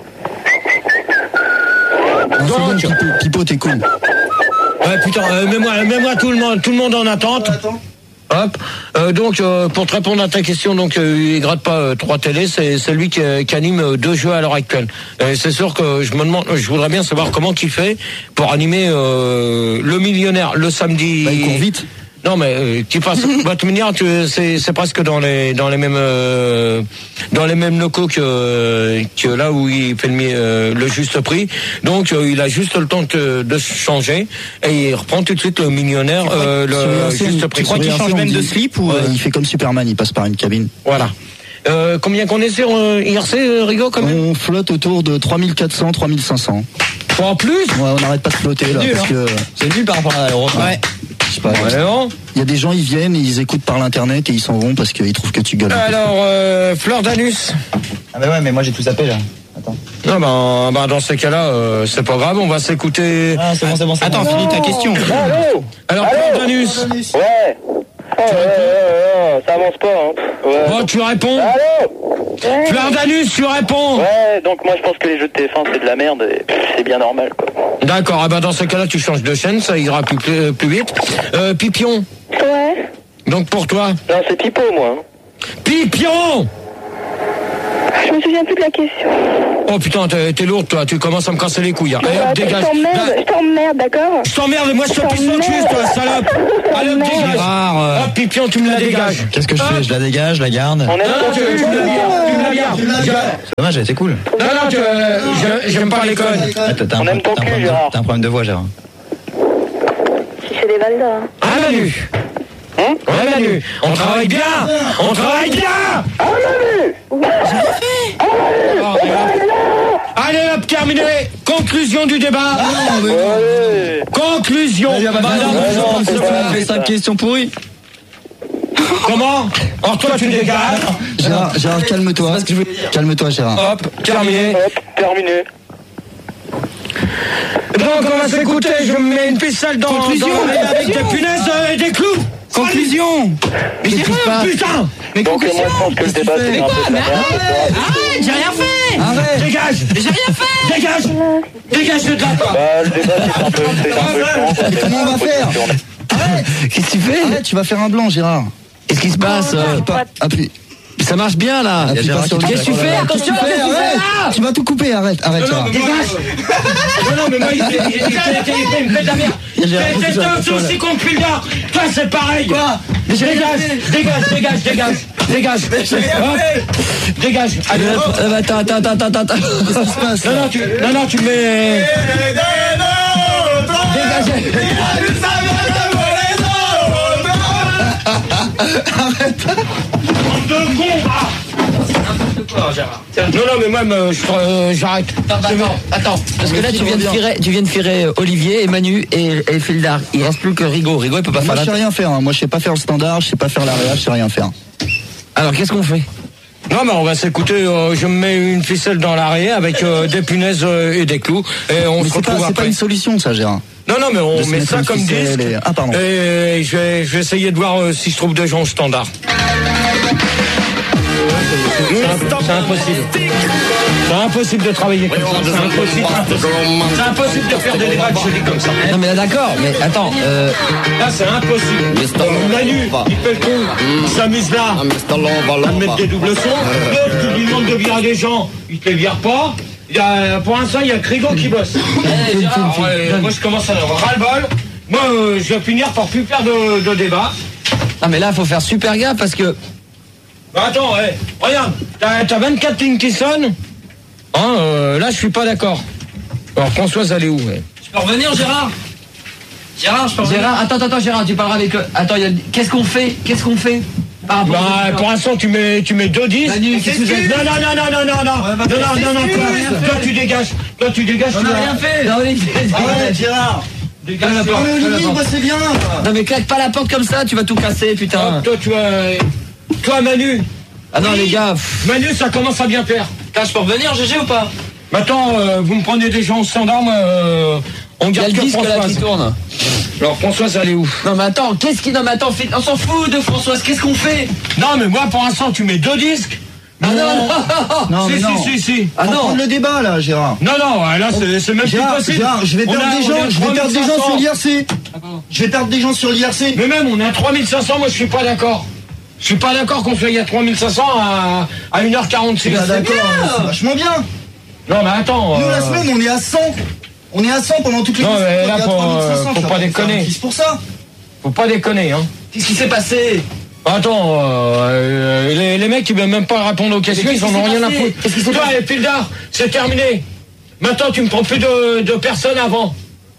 Non, c'est bon, Donc- Pipo, Pipo, t'es cool. Ouais putain, euh, mets-moi, mets-moi tout le monde, tout le monde en attente. Hop. Euh, donc euh, pour te répondre à ta question, donc euh, il gratte pas euh, trois télés, c'est c'est lui qui, qui anime euh, deux jeux à l'heure actuelle. Euh, c'est sûr que je me demande, je voudrais bien savoir comment il fait pour animer euh, le millionnaire le samedi. Bah, il court vite. Non mais euh, tu passes, bah, tu me dire, tu, c'est c'est presque dans les dans les mêmes euh, dans les mêmes locaux que que là où il fait le, mi- euh, le juste prix. Donc euh, il a juste le temps de, de se changer et il reprend tout de suite le millionnaire euh, Sur le I R C, juste tu prix. crois qu'il change même de slip ou, Ouais, euh, il fait comme Superman, il passe par une cabine. Voilà. Euh, combien qu'on est sur euh, I R C, euh, Rigo, quand même? On flotte autour de trois mille quatre cents, trois mille cinq cents. En plus? Ouais, on n'arrête pas de flotter là, nul, parce que C'est nul par rapport à l'Europe. Ouais. je sais pas. Ouais, non. Il y a des gens, ils viennent, et ils écoutent par l'internet et ils s'en vont parce qu'ils trouvent que tu gueules. Alors, euh, Fleur d'Anus. Ah bah ouais, mais moi j'ai tout zappé là. Attends. Non, ben, ben dans ces cas-là, euh, c'est pas grave, on va s'écouter. Ah, c'est bon, c'est bon, c'est Attends, bon. finis ta question. Allô? Alors, Allô? Fleur d'Anus. Ouais. Oh, ouais, ouais, ouais, ouais, ça avance pas, hein. Ouais. Oh, tu réponds. Allô? Fleur d'Anus, tu réponds. Ouais, donc moi je pense que les jeux de T F un c'est de la merde et pff, c'est bien normal quoi. D'accord, ah ben dans ce cas-là, tu changes de chaîne, ça ira plus, plus, plus vite. Euh, Pipion. Ouais. Donc pour toi. Non, c'est Pipo moi. Hein. Pipion. Je me souviens plus de la question. Oh putain, t'es, t'es lourde toi, tu commences à me casser les couilles. Hein. Allez, hop, Bah, dégage. je t'emmerde, Là- je t'emmerde, d'accord? Je t'emmerde et moi je te pisse au cul, toi, salope. Allez, hop, dégage. Gérard, euh, Hop, Pipion, tu me la dégages. qu'est-ce que je fais? Je la dégage, je la garde. On aime Non, non, tu, tu me la gardes, tu me la gardes. Je- C'est dommage, elle était cool. Non, non, tu, je- j'aime pas les connes. Ah, t'as, t'as un, On aime ton t'as un cul, problème de- Gérard. t'as un problème de voix, Gérard. Si c'est des Valda. Hein. Ah, Manu. Hein Ouais, Manu. On travaille bien. On travaille bien. Ah, Manu Oh, et hop. Allez hop, terminé. Conclusion du débat. Allez. Conclusion. Allez, on va faire- Madame, Ouais, non, je c'est pense pas- que- fait cinq questions pourries. Comment? Alors toi tu dégages. Gérard, Gérard, calme-toi. Calme-toi, Gérard. Hop, terminé. Hop, terminé. Donc on va s'écouter, je me mets une ficelle dans, Conclusion, dans le nez avec conclusion. des punaises euh, et des clous. Conclusion. Mais j'ai rien. Putain. Mais Donc, euh, moi, je pense que le débat, c'est un peu de la merde. Arrête, j'ai rien fait. Arrête. Dégage. J'ai rien fait. Dégage. Dégage de là toi. Bah, le débat, c'est un peu, c'est un peu chiant, quoi. Comment on va faire? Qu'est-ce que tu fais? Arrête, tu vas faire un blanc, Gérard. Qu'est-ce qui se passe? euh, Pas- Appuie. Ça marche bien là. Appuie pas sur le Qu'est-ce que tu bouton. fais? Attention, Qu'est-ce que tu fais? Arrête. Tu vas tout couper, arrête, arrête, Non, non, Gérard. mais moi, non, non, mais moi, il fait, il fait, il fait, il fait, il fait de la merde. C'est c'est aussi con que Pildar. Toi, c'est pareil. Quoi? Dégage, dégage, dégage, dégage, dégage. Hop. Dégage. Allez, hop. Euh, Attends, attends, attends, attends, attends. Qu'est-ce qui se passe? Non, non, tu, non, non, tu mets. Dégagez. De con, ah. Non, non, mais même, euh, je- euh, j'arrête. Attends, attends, parce que là tu viens de virer, tu viens de virer euh, Olivier et Manu et, et Fildar. Il reste plus que Rigaud. Rigaud il peut pas Moi, faire je sais la. rien faire. hein. Moi, je sais pas faire le standard, je sais pas faire l'area, je sais rien faire. Alors qu'est-ce qu'on fait? Non, mais on va s'écouter. euh, je me mets une ficelle dans l'arrêt avec euh, des punaises euh, et des clous. Et on Mais se c'est pas, retrouve c'est pas après. une solution, ça, Gérard. Non, non, mais on De se met mettre ça une comme ficelle disque. et- Ah, pardon. Et je vais, je vais essayer de voir euh, si je trouve des gens au standard. C'est impossible. C'est impossible de travailler comme ça. C'est impossible. C'est impossible de faire des débats je dis comme ça. Non mais là d'accord, mais attends. Euh, Là, c'est impossible. Euh, Manu, il fait le con. Il s'amuse là. À mettre des doubles sons. L'autre, tu lui demandes de virer des gens. Il te les vire pas. Il y a, pour l'instant, il y a Crigo qui bosse. Alors, euh, moi, je commence à avoir ras-le-bol. Moi, euh, je vais finir par plus faire de, de débat. non mais là faut faire super gaffe parce que. Bah attends, hey, regarde, t'as, t'as vingt-quatre lignes qui sonnent. Hein, euh, là, je suis pas d'accord. Alors, Françoise, elle est où ouais. Je peux revenir Gérard. Gérard, je peux revenir. Gérard, attends, attends, Gérard, tu parleras avec. eux. Attends, il y a... qu'est-ce qu'on fait? Qu'est-ce qu'on fait par rapport Bah, au- pour l'instant, tu mets, tu mets deux dix. Manu, qu'est-ce que vous avez- Non, non, non, non, non, non, non, non, non, non, non, toi, toi, tu dégages, toi, tu dégages. On tu n'a vas- rien fait. Non, Olivier, Arrête, Gérard. Dégage la Mais porte. Olivier, moi, c'est bien. non mais claque pas la porte comme ça, tu vas tout casser, putain. Hop, toi, tu as, toi, Manu. Ah non les gars. pff. Manu, ça commence à bien faire. Putain, je peux revenir, G G ou pas? Maintenant, euh, vous me prenez des gens au standard, moi, euh, on Il y a garde le que disque là Françoise. qui tourne. Alors, Françoise, elle est où? Non mais attends, qu'est-ce qui... Non mais attends, on s'en fout de Françoise, qu'est-ce qu'on fait? Non, mais moi, pour l'instant, tu mets deux disques. Ah non, non, Non, si, mais non. si, si, si. Ah Faut non. prendre le débat, là, Gérard. Non, non, là, c'est, c'est même plus Gérard, possible. Gérard, je vais On perdre a- des on gens, est à je vais perdre des gens trois mille cinq cents. sur l'I R C. Je vais perdre des gens sur l'I R C. Mais même, on est à trois mille cinq cents, moi, je suis pas d'accord. Je suis pas d'accord qu'on soit à trois mille cinq cents à, à une heure quarante-six. Ah, d'accord, c'est vachement bien. Non, mais attends. Nous, euh, la semaine, on est à cent. On est à cent pendant toutes les Non, semaines. mais là, On est à faut, trois mille cinq cents, faut ça pas va faire déconner. un kiss pour ça. Faut pas déconner, hein. Qu'est-ce qui s'est passé? Attends, euh, les, les mecs, ils veulent même pas répondre aux questions, Mais ils en qu'est-ce ont qui s'est rien à passé foutre. Qu'est-ce qui s'est Toi, passé et Pildar, c'est terminé. Maintenant, tu me prends plus de, de personnes avant.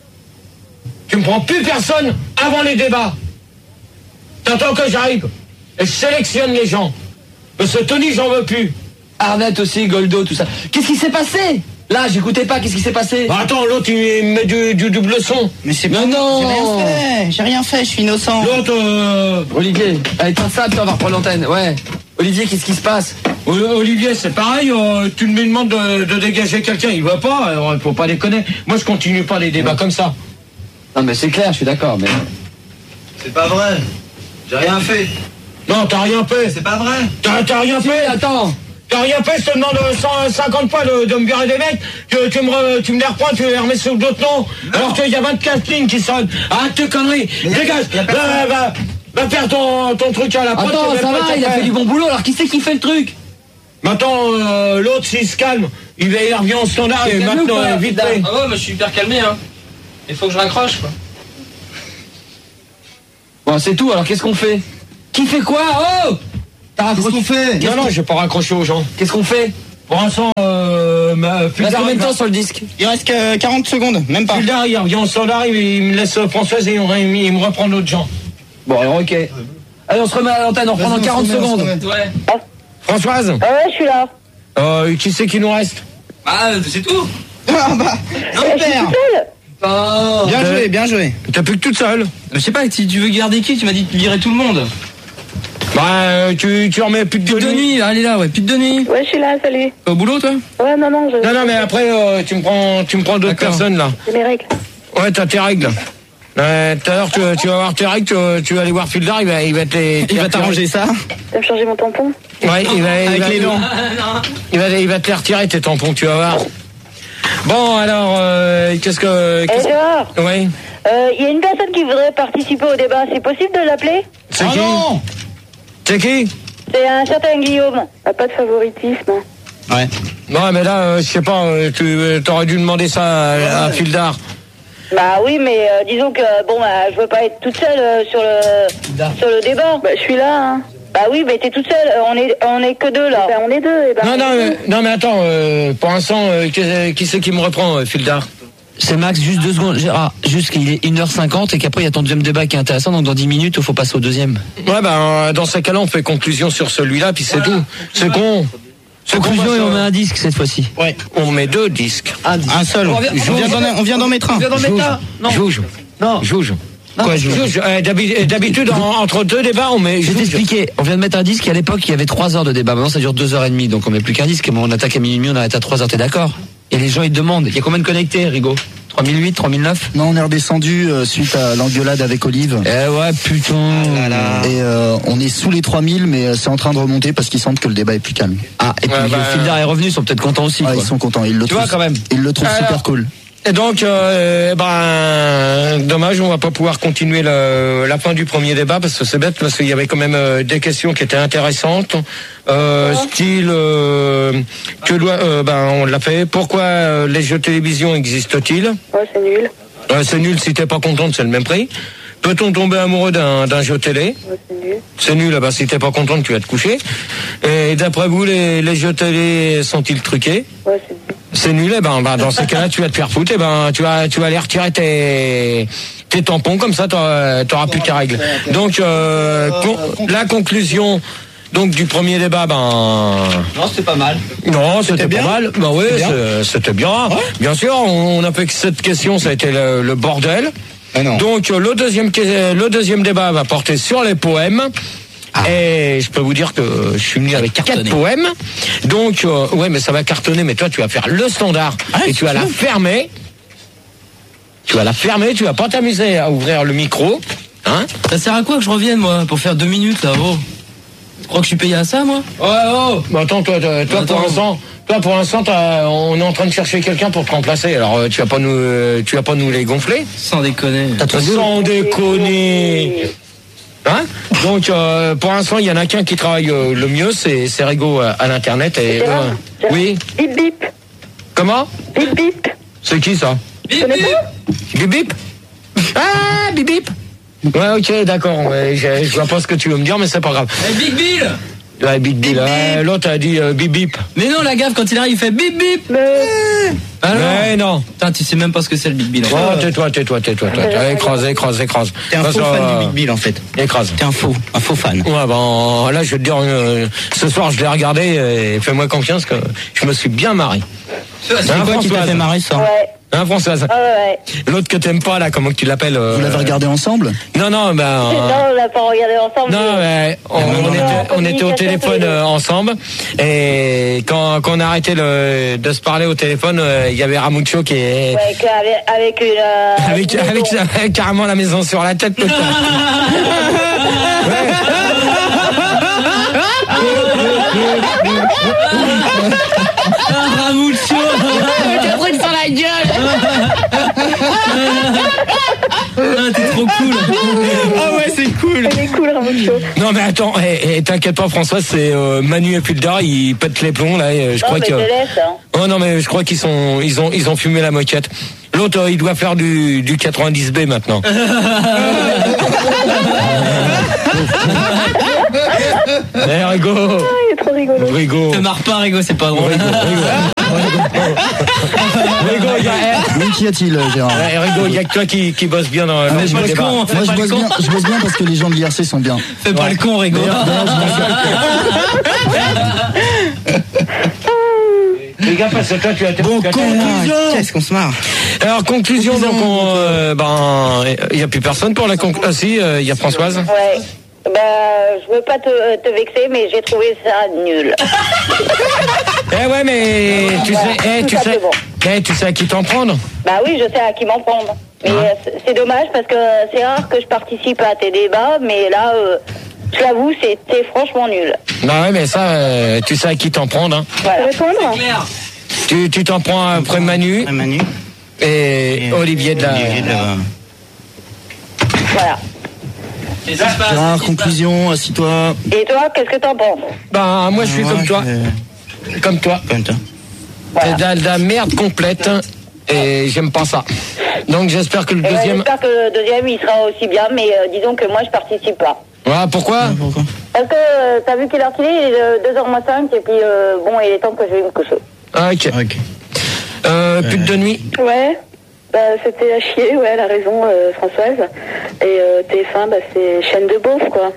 Tu me prends plus personne avant les débats. T'attends que j'arrive. Et je sélectionne les gens. Monsieur Tony, j'en veux plus. Arnett aussi, Goldo, tout ça. Qu'est-ce qui s'est passé? Là, j'écoutais pas, qu'est-ce qui s'est passé? Bah attends, l'autre, il me met du, du double son. Mais c'est pas... non. J'ai rien fait, j'ai rien fait, je suis innocent. L'autre, euh... Olivier, allez, tiens ça, puis on va reprendre l'antenne, ouais. Olivier, qu'est-ce qui se passe? O- Olivier, c'est pareil, euh, tu me demandes de, de dégager quelqu'un, il va pas, alors, faut pas déconner. Moi, je continue pas les débats comme ça. Non, mais c'est clair, je suis d'accord, mais... C'est pas vrai. J'ai rien fait. Non, t'as rien fait. C'est pas vrai. T'as, t'as rien fait. Attends. T'as rien fait, je te demande cent cinquante fois de, de me virer des mecs, tu, tu, me, re- tu me les reprends, tu les remets sur d'autres noms, alors qu'il y a vingt-quatre lignes qui sonnent. Arrête tes conneries, dégage, va, va, va faire ton, ton truc à la pote. Attends, et ça va va, pas il a te fait faire. du bon boulot, alors qui c'est qui fait le truc? Maintenant, euh, l'autre, s'il se calme, il, va, il revient au standard et maintenant, euh, vite fait. Ah ouais, moi je suis hyper calmé, hein. Il faut que je raccroche, quoi. Bon, c'est tout, alors qu'est-ce qu'on fait? Qui fait quoi? Oh! Qu'est-ce qu'on fait? Non, non, je vais pas raccrocher aux gens. Qu'est-ce qu'on fait? Pour l'instant, euh, ma, il reste combien de temps sur le disque? Il reste que quarante secondes, même pas. Fulda, il revient au standard, il, il me laisse Françoise et il, il me reprend d'autres gens. Bon, alors ok. Allez, on se remet à l'antenne, on reprend dans quarante secondes. Ouais. Françoise? Ah ouais, je suis là. Euh, qui c'est qui nous reste? Bah, c'est tout. Ah bah, Non, je suis toute seule. Oh. bien joué, bien joué. T'as plus que toute seule. Je sais pas, si tu veux garder qui? Tu m'as dit de virer tout le monde. Bah, tu, tu remets plus de Pute de nuit, elle est là, ouais, pute de nuit. Ouais, je suis là, salut. Au boulot, toi? Ouais, non, non, je... Non, non, mais après, euh, tu me prends, tu me prends d'autres personnes, là. J'ai mes règles. Ouais, t'as tes règles. Euh, tout à l'heure, tu, tu vas voir tes règles, tu, tu vas aller voir Fildar, il va, il va te les, Il va t'arranger ça. Tu vas me changer mon tampon? Ouais, il va, il Avec va, les dents. Il va, il va te les retirer, tes tampons, tu vas voir. Bon, alors, euh, qu'est-ce que... Eh, qu'est-ce... dehors. Oui. Euh, il y a une personne qui voudrait participer au débat. C'est possible de l'appeler? C'est Oh qui? non. C'est qui? C'est un certain Guillaume. Ah, pas de favoritisme. Ouais. Non, mais là, euh, je sais pas, euh, tu euh, t'aurais dû demander ça à, à Fildar. Bah oui, mais euh, disons que, bon, bah, je veux pas être toute seule euh, sur le sur le débat. Bah, je suis là, hein. Bah oui, mais t'es toute seule. Euh, on est on est que deux, là. Bah, on est deux. Et bah, Non, non, mais, non, mais attends, euh, pour l'instant, euh, qui, qui c'est qui me reprend, euh, Fildar? C'est Max, juste deux secondes. Gérard, juste qu'il est une heure cinquante et qu'après il y a ton deuxième débat qui est intéressant, donc dans dix minutes, il faut passer au deuxième. Ouais, ben, dans ces cas-là, on fait conclusion sur celui-là, puis c'est voilà. Tout. C'est con. C'est conclusion con, et on met un disque cette fois-ci. Ouais. On met deux disques. Un, un seul. On vient, on vient d'en, on vient d'en mettre un. On vient d'en mettre un. Non. Jouge. Non. Jouge. Non, Quoi, Jouge? Euh, d'habitude, en, entre deux débats, on met. Je vais t'expliquer. On vient de mettre un disque. À l'époque, il y avait trois heures de débat. Maintenant, ça dure deux heures et demie. Donc, on met plus qu'un disque. On attaque à minuit et demi, on arrête à trois heures. T'es d'accord? Et les gens, ils demandent. Il y a combien de connectés, Rigaud? trois mille huit, trois mille neuf? Non, on est redescendu euh, suite à l'engueulade avec Olive. Eh ouais, putain. Ah là là. Et euh, on est sous les trois mille, mais euh, c'est en train de remonter parce qu'ils sentent que le débat est plus calme. Ah, et puis ouais, bah, bah, Fildar est revenu, ils sont peut-être contents aussi. Ah, quoi. ils sont contents, ils le Tu trouvent. vois, quand même. Ils le trouvent Alors, super cool. Et donc, euh, ben, dommage, on va pas pouvoir continuer le, la fin du premier débat parce que c'est bête, parce qu'il y avait quand même euh, des questions qui étaient intéressantes, euh, style euh, que doit, euh, ben, on l'a fait. Pourquoi euh, les jeux de télévision existent-ils? Ouais, c'est nul. euh, C'est nul. Si t'es pas contente, c'est le même prix. Peut-on tomber amoureux d'un, d'un jeu télé? Ouais, c'est nul. C'est nul. Bah, si t'es pas contente, tu vas te coucher. Et d'après vous, les, les jeux télé sont-ils truqués? Ouais, c'est nul. C'est nul, eh ben, bah, dans ces cas-là, tu vas te faire foutre, eh ben, tu vas, tu vas aller retirer tes, tes tampons, comme ça, t'auras, t'auras plus tes règles. Donc, euh, con, la conclusion, donc, du premier débat, ben. Non, c'était pas mal. Non, c'était, c'était pas bien. mal. Ben oui, c'était, c'était bien. Ouais. Bien sûr, on, on a fait que cette question, ça a été le, le bordel. Ah non. Donc, le deuxième, le deuxième débat va porter sur les poèmes. Ah. Et je peux vous dire que je suis venu avec quatre poèmes. Donc, euh, ouais, mais ça va cartonner. Mais toi, tu vas faire le standard ah, et tu vas la fermer. Tu vas la fermer. Tu vas pas t'amuser à ouvrir le micro. Hein? Ça sert à quoi que je revienne, moi, pour faire deux minutes, là, oh? Tu crois que je suis payé à ça, moi? Ouais, oh! Bah, attends, toi, toi, toi pour l'instant, toi, pour l'instant, on est en train de chercher quelqu'un pour te remplacer. Alors, euh, tu vas pas nous, euh, tu vas pas nous les gonfler? Sans déconner. Sans déconner. Hein? Donc euh, pour l'instant il y en a qu'un qui travaille euh, le mieux, c'est c'est Rigaud à, à l'internet et euh, oui. Bip bip. Comment? Bip bip. C'est qui ça? Bip bip. Bip bip. Ah bip bip. Ouais ok d'accord. Ouais, je, je vois pas ce que tu veux me dire mais c'est pas grave. Hey, Big Bill. Ouais, Big Bill. Ouais, l'autre a dit euh, bip bip. Mais non la gaffe quand il arrive il fait bip bip. Mais... Alors mais non. Putain, tu sais même pas ce que c'est le Big Bill. Oh, tais-toi, tais-toi, tais-toi, tais-toi. Écrase, écrase, écrase. T'es un Parce, faux fan euh, du Big Bill en fait. Écrase. T'es un faux, un faux fan. Ouais, ben là, je vais te dire, euh, ce soir, je l'ai regardé et fais-moi confiance que je me suis bien marré. C'est hein, quoi qui t'a fait marrer ça? Ouais. Hein, Françoise? Ah ouais. L'autre que t'aimes pas, là, comment tu l'appelles? euh... Vous l'avez regardé ensemble? Non, non, ben. Euh... Non, on l'a pas regardé ensemble. Non, mais on, on, était, on était au téléphone euh, ensemble et quand, quand on a arrêté le, de se parler au téléphone, il euh, y avait Ramucho qui est. Ouais, avec, avec une. Euh, avec, une avec, avec carrément la maison sur la tête, peut-être. Ramucho. T'as pris sur la gueule. Ah, t'es trop cool. Ah ouais, c'est cool. Elle est cool, Ramucho. chaud. Non mais attends, eh, eh, t'inquiète pas François, c'est euh, Manu et Puldar, ils pètent les plombs là. Et, je non, crois mais que. je laisse, hein. Oh non mais je crois qu'ils sont, ils ont, ils ont fumé la moquette. L'autre, euh, il doit faire du, du quatre-vingt-dix B maintenant. Eh Rigo. Ah, il est trop rigolo. Rigo. Te marre pas Rigo, c'est pas drôle. Rigo, il y a. Oui, qu'y a-t-il, Gérard? Eh, Rigo, il y a que toi qui, qui bosse bien dans, dans Mais je le bosse débat. con, Moi, je bosse bien, je bosse bien parce que les gens de l'I R C sont bien. Fais pas le con Rigo. Les gars, parce que toi, tu as été. Bon, conclusion. Qu'est-ce qu'on se marre. Alors, conclusion, donc, on, euh, ben, il n'y a plus personne pour la conclusion. Ah, si, il euh, y a Françoise. Ouais. Bah, je veux pas te, te vexer, mais j'ai trouvé ça nul. Eh ouais, mais tu sais, eh, tu sais, eh, tu sais à qui t'en prendre. Bah oui, je sais à qui m'en prendre. Mais Ah. euh, c'est dommage parce que c'est rare que je participe à tes débats, mais là, euh, je l'avoue, c'était franchement nul. Bah ouais, mais ça, euh, tu sais à qui t'en prendre. Hein. Voilà. Répondre. Tu, tu t'en prends après Manu. Manu. Et, et Olivier de la. Olivier de la... Voilà. Gérard, conclusion, assis-toi. Et toi, qu'est-ce que t'en penses? Bah, moi, je suis Ouais, comme toi. je- Comme toi. Comme toi. C'est de la, de la merde complète. Et j'aime pas ça. Donc, j'espère que le Eh ben, deuxième. j'espère que le deuxième, il sera aussi bien, mais euh, disons que moi, je participe pas. Ouais, pourquoi? Pourquoi? Parce que euh, t'as vu quelle heure qu'il est? Il est deux heures moins cinq, et puis euh, bon, il est temps que je vais me coucher. Ah, ok. Ok. Euh, pute de nuit. Ouais. Bah, c'était à chier, ouais, elle a raison, euh, Françoise. Et euh, T F un, bah, c'est chaîne de beauf, quoi.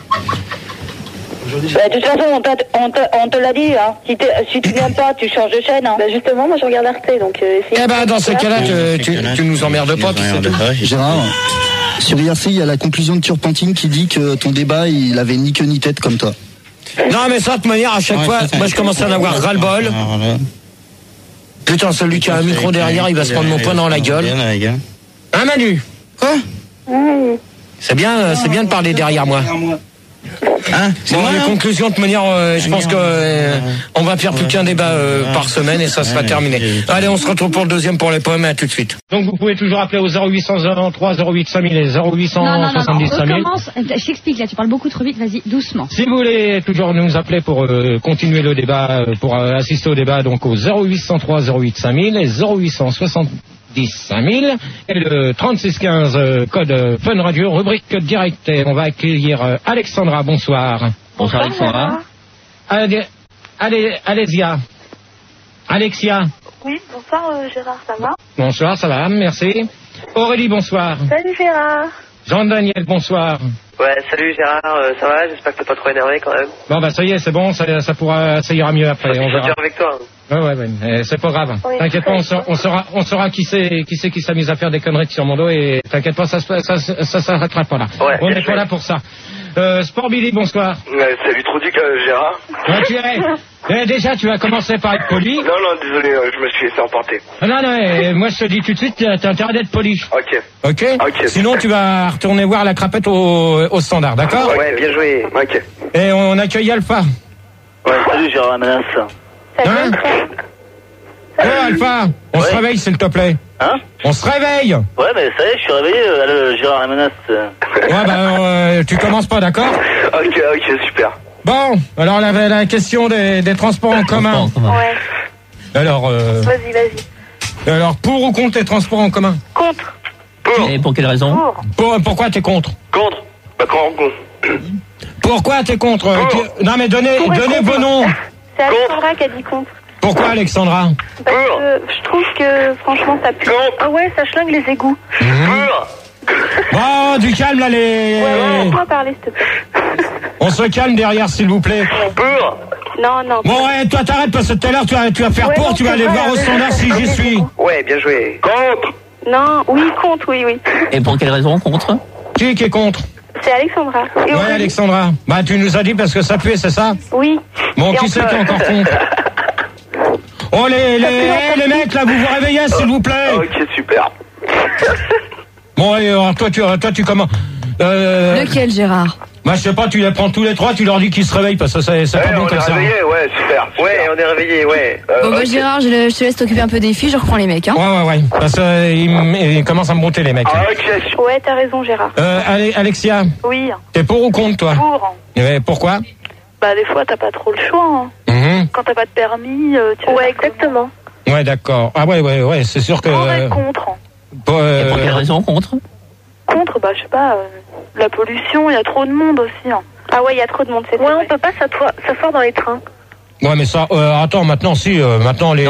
Bah, de toute façon, on, t'a- on te, on te l'a dit, hein. Si, t'es- si tu viens pas, tu changes de chaîne, hein. Bah, justement, moi, je regarde Arte, donc... Euh, Eh ben, dans ce cas-là, tu, tu, tu nous emmerdes pas, puis c'est tout. Gérard, sur I R C, il y a la conclusion de Turpentine qui dit que ton débat, il avait ni queue ni tête comme toi. Non, mais ça, de toute manière, à chaque Ouais, fois, ça, ça- moi, je commence à en avoir ras-le-bol. Alors là, Putain, celui qui a un micro derrière, il va se prendre mon poing dans la gueule. Dans la gueule. Hein, Manu? Quoi? Oui. C'est bien, euh, c'est bien de parler derrière moi. Hein? C'est Bon, moi, les hein? conclusions, de toute manière, euh, je pense que euh, on va faire plus qu'un débat euh, par semaine et ça sera terminé. Allez, on se retrouve pour le deuxième pour les poèmes, à tout de suite. Donc vous pouvez toujours appeler au zéro huit cent trois zéro huit cinq mille et zéro huit cent Non, non, non, non, soixante-dix cinq mille. recommence. Je t'explique, là, tu parles beaucoup trop vite, vas-y, doucement. Si vous voulez toujours nous appeler pour euh, continuer le débat, euh, pour euh, assister au débat, donc au zéro huit cent trois zéro huit cinq mille et zéro huit cent soixante-dix cinq mille et le trente-six quinze euh, code euh, Fun Radio, rubrique direct. Et on va accueillir euh, Alexandra, bonsoir. Bonsoir, Alexandra. Allez, allez, Alésia. Alexia. Oui, bonsoir, euh, Gérard, ça va? Bonsoir, ça va, merci. Aurélie, bonsoir. Salut, Gérard. Jean-Daniel, bonsoir. Ouais, salut Gérard, euh, ça va? J'espère que t'es pas trop énervé quand même. Bon, bah ça y est, c'est bon, ça, ça pourra, ça ira mieux après, on Je verra. suis avec toi. Ouais, ouais, ouais, euh, c'est pas grave. Oui, T'inquiète pas, on très saura, on saura, on saura qui c'est, qui c'est qui s'amuse à faire des conneries sur mon dos et t'inquiète pas, ça, se- ça, ça, ça s'arrêtera pas là. Ouais, on bien n'est pas joué. là pour ça. Euh, Sport Billy, bonsoir. Ouais, salut trop duc, euh, Gérard. Ouais, tu es, eh, déjà, tu vas commencer par être poli. Non, non, désolé, euh, je me suis laissé emporter. Ah, non, non, eh, moi je te dis tout de suite, t'as t'as intérêt d'être poli. Ok. Ok? Ok. Sinon, tu vas retourner voir la crapette au, au standard, d'accord? Ouais, bien joué. Ok. Et on accueille Alpha. Ouais, salut Gérard, la menace. Hein? Oh, Alpha, on se réveille, s'il te plaît. Hein? On se réveille. Ouais, mais ça y est, je suis réveillé, euh, Gérard, la menace. Ouais, bah, euh, tu commences pas, d'accord? Ok, ok, super. Bon, alors la, la question des, des transports en commun. Ouais, Alors, euh, vas-y, vas-y. alors, pour ou contre les transports en commun? Contre. Pour. Et pour quelle raison? Pour. Pour, pourquoi t'es contre? Contre. Bah, quand on... Pourquoi t'es contre? Pour. Qui- Non mais donnez, Pour et donnez contre. vos noms. C'est Alexandra qui a dit contre. Pourquoi Alexandra? Parce Pour. que je trouve que, franchement, ça pue. Contre. Ah ouais, ça schlingue les égouts. Pour. Oh, du calme là les... Ouais, ouais, laisse-moi parler, s'il te plaît. On se calme derrière s'il vous plaît. Pour. Non, non. Bon ouais, toi t'arrêtes parce que tout à l'heure tu vas, tu vas faire Ouais, pour, non, tu vas c'est aller vrai, voir au ouais. standard si j'y suis. Ouais, bien joué. Contre. Non, oui, contre, oui, oui. Et pour quelle raison contre? Qui qui est contre? C'est Alexandra. Et Ouais Aurélie. Alexandra. Bah tu nous as dit parce que ça puait, c'est ça? Oui. Bon, Et qui on c'est peut- qui est encore contre? Oh les, les, eh, les mecs là, vous vous réveillez s'il vous plaît. Ok, super. Bon, et, alors, toi tu, toi tu commences. Euh, Lequel, Gérard? bah, Bah, je sais pas, tu les prends tous les trois, tu leur dis qu'ils se réveillent parce que c'est, c'est ouais, pas bon on comme est ça. réveillés, ouais, super, super. Ouais, on est réveillés, ouais. Euh, Bon, bah, ok. Gérard, je, le- je te laisse t'occuper un peu des filles, je reprends les mecs, hein. Ouais, ouais, ouais. Parce qu'ils commencent à me brouter, les mecs. Ah, ok. Ouais, t'as raison, Gérard. Euh, allez, Alexia, Oui, t'es pour ou contre, toi? pour. Eh, pourquoi? Bah, des fois, t'as pas trop le choix. Hein. Mhm. Quand t'as pas de permis, euh, tu Ouais, exactement. Ouais, d'accord. Ah, ouais, ouais, ouais, c'est sûr que. On est euh, contre. pour, euh, Et pour quelle raison contre? Contre, bah, je sais pas, euh, la pollution, il y a trop de monde aussi. Hein. Ah ouais, il y a trop de monde, c'est Ouais, on peut pas s'asseoir dans les trains. Ouais, mais ça, euh, attends, maintenant, si, euh, maintenant, les.